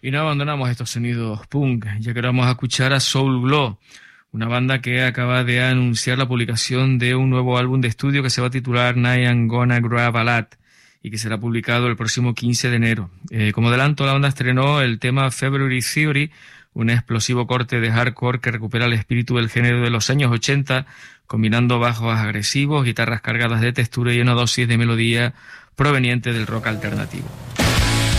Y no abandonamos estos sonidos punk, ya que ahora vamos a escuchar a Soul Glo, una banda que acaba de anunciar la publicación de un nuevo álbum de estudio que se va a titular Night I'm Gonna Grab a Lot y que será publicado el próximo 15 de enero. Como adelanto, la banda estrenó el tema February Theory, un explosivo corte de hardcore que recupera el espíritu del género de los años 80, combinando bajos agresivos, guitarras cargadas de textura y una dosis de melodía proveniente del rock alternativo.